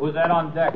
Who's that on deck?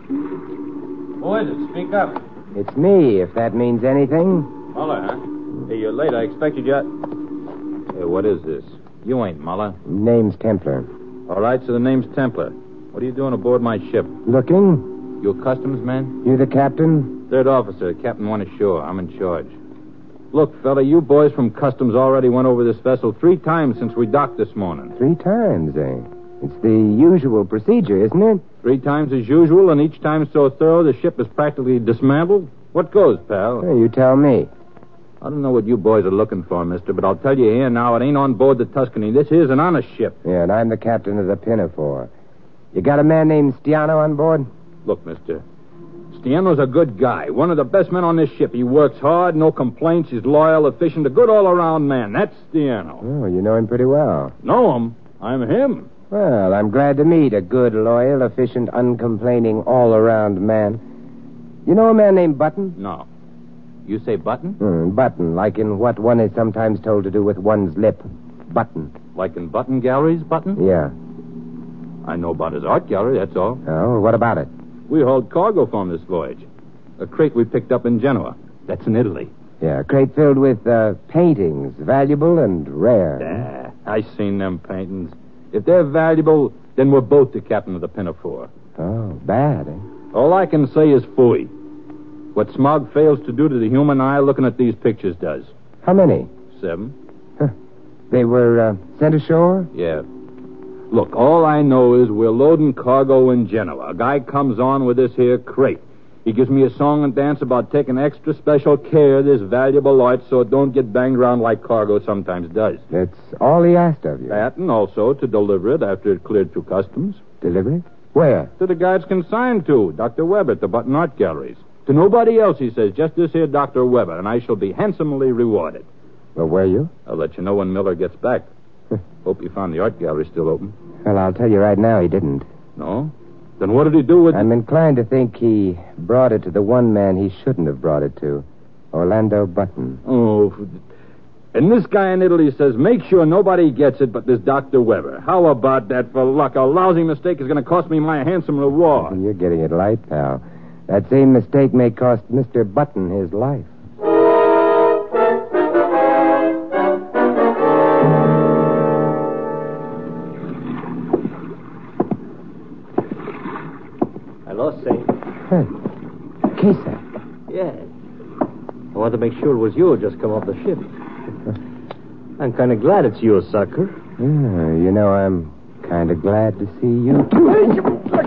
Who is it? Speak up. It's me, if that means anything. Muller, huh? Hey, you're late. I expected you... Hey, what is this? You ain't Muller. Name's Templar. All right, so the name's Templar. What are you doing aboard my ship? Looking? You a customs man? You the captain? Third officer. Captain went ashore. I'm in charge. Look, fella, you boys from customs already went over this vessel 3 times since we docked this morning. 3 times, eh? It's the usual procedure, isn't it? 3 times as usual, and each time so thorough the ship is practically dismantled? What goes, pal? Hey, you tell me. I don't know what you boys are looking for, mister, but I'll tell you here now, it ain't on board the Tuscany. This here's an honest ship. Yeah, and I'm the captain of the Pinafore. You got a man named Stiano on board? Look, mister, Stiano's a good guy. One of the best men on this ship. He works hard, no complaints. He's loyal, efficient, a good all-around man. That's Stiano. Oh, you know him pretty well. Know him? I'm him. Well, I'm glad to meet a good, loyal, efficient, uncomplaining, all-around man. You know a man named Button? No. You say Button? Button, like in what one is sometimes told to do with one's lip. Button. Like in Button Galleries, Button? Yeah. I know about his art gallery, that's all. Oh, what about it? We hauled cargo for him this voyage. A crate we picked up in Genoa. That's in Italy. Yeah, a crate filled with paintings, valuable and rare. Yeah, I seen them paintings. If they're valuable, then we're both the captain of the Pinafore. Oh, bad, eh? All I can say is phooey. What smog fails to do to the human eye looking at these pictures does. How many? 7. Huh. They were sent ashore? Yeah. Look, all I know is we're loading cargo in Genoa. A guy comes on with this here crate. He gives me a song and dance about taking extra special care of this valuable art so it don't get banged around like cargo sometimes does. That's all he asked of you. That, and also to deliver it after it cleared through customs. Deliver it? Where? To the guy it's consigned to, Dr. Weber at the Button Art Galleries. To nobody else, he says, just this here Dr. Weber, and I shall be handsomely rewarded. Well, where are you? I'll let you know when Miller gets back. Hope you found the art gallery still open. Well, I'll tell you right now, he didn't. No? Then what did he do with... I'm inclined to think he brought it to the one man he shouldn't have brought it to. Orlando Button. Oh, and this guy in Italy says, make sure nobody gets it but this Dr. Weber. How about that for luck? A lousy mistake is going to cost me my handsome reward. You're getting it light, pal. That same mistake may cost Mr. Button his life. Hello, Saint. Hey, Kesa. Yeah. I want to make sure it was you who just come off the ship. I'm kind of glad it's you, sucker. You know, I'm kind of glad to see you. Let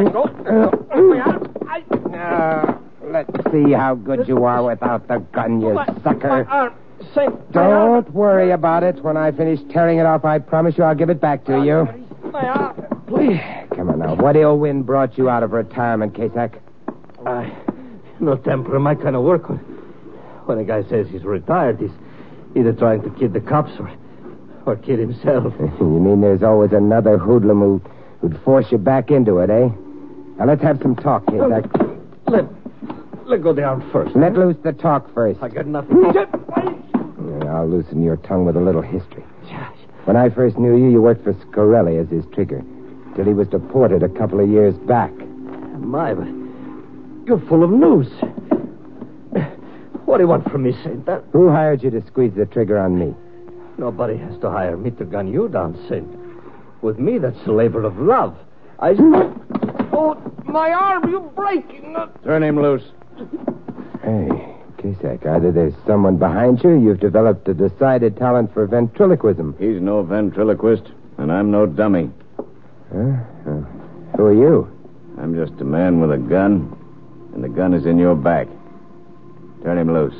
go. Let's see how good you are without the gun, you sucker. My arm. Saint. Don't worry about it. When I finish tearing it off, I promise you I'll give it back to you. My arm. Please. Come on now. What ill wind brought you out of retirement, Kasak? No temper in my kind of work. When a guy says he's retired, he's either trying to kid the cops or kid himself. You mean there's always another hoodlum who'd force you back into it, eh? Now, let's have some talk, Kasak. Let go the arm first. Let loose the talk first. I got nothing. I'll loosen your tongue with a little history. When I first knew you, you worked for Scorelli as his trigger, till he was deported a couple of years back. My, but you're full of news. What do you want from me, Saint? Who hired you to squeeze the trigger on me? Nobody has to hire me to gun you down, Saint. With me, that's a labor of love. Oh, my arm, you're breaking. Turn him loose. Hey, Kasak, either there's someone behind you, or you've developed a decided talent for ventriloquism. He's no ventriloquist, and I'm no dummy. Who are you? I'm just a man with a gun, and the gun is in your back. Turn him loose.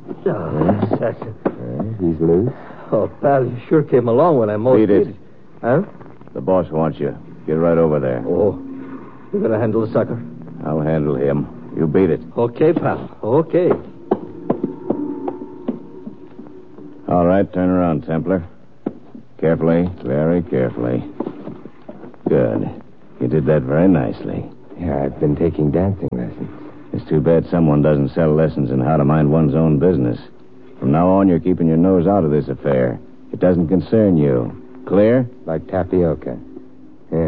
He's loose. Oh, pal, you sure came along when I most Beat it. needed. Huh? The boss wants you. Get right over there. Oh, you're going to handle the sucker? I'll handle him. You beat it. Okay, pal. Okay. All right, turn around, Templar. Carefully, very carefully. Good. You did that very nicely. Yeah, I've been taking dancing lessons. It's too bad someone doesn't sell lessons in how to mind one's own business. From now on, you're keeping your nose out of this affair. It doesn't concern you. Clear? Like tapioca. Yeah, I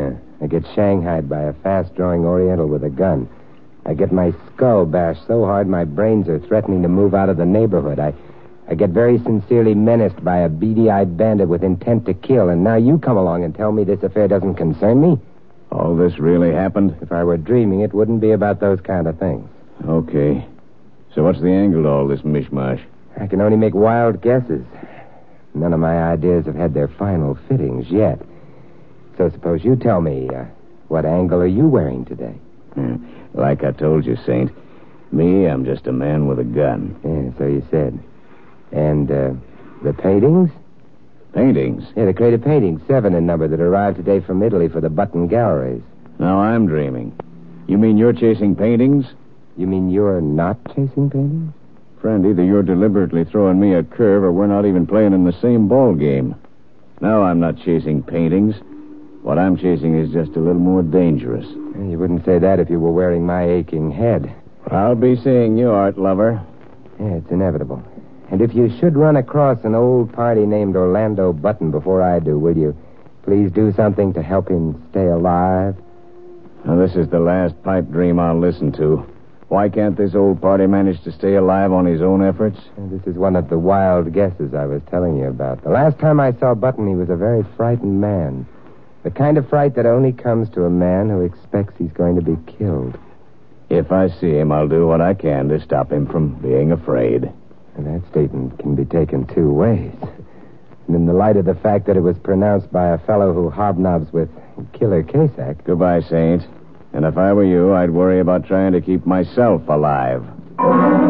I get shanghaied by a fast-drawing Oriental with a gun. I get my skull bashed so hard my brains are threatening to move out of the neighborhood. I get very sincerely menaced by a beady-eyed bandit with intent to kill, and now you come along and tell me this affair doesn't concern me? All this really happened? If I were dreaming, it wouldn't be about those kind of things. Okay. So what's the angle to all this mishmash? I can only make wild guesses. None of my ideas have had their final fittings yet. So suppose you tell me, what angle are you wearing today? Like I told you, Saint, me, I'm just a man with a gun. Yeah, so you said. And, the paintings? Paintings? Yeah, the crate of paintings, 7 in number, that arrived today from Italy for the Button Galleries. Now I'm dreaming. You mean you're chasing paintings? You mean you're not chasing paintings? Friend, either you're deliberately throwing me a curve or we're not even playing in the same ball game. No, I'm not chasing paintings. What I'm chasing is just a little more dangerous. You wouldn't say that if you were wearing my aching head. I'll be seeing you, art lover. Yeah, it's inevitable. And if you should run across an old party named Orlando Button before I do, will you please do something to help him stay alive? Now, this is the last pipe dream I'll listen to. Why can't this old party manage to stay alive on his own efforts? And this is one of the wild guesses I was telling you about. The last time I saw Button, he was a very frightened man. The kind of fright that only comes to a man who expects he's going to be killed. If I see him, I'll do what I can to stop him from being afraid. And that statement can be taken 2 ways. And in the light of the fact that it was pronounced by a fellow who hobnobs with Killer Kasak... Goodbye, Saint. And if I were you, I'd worry about trying to keep myself alive.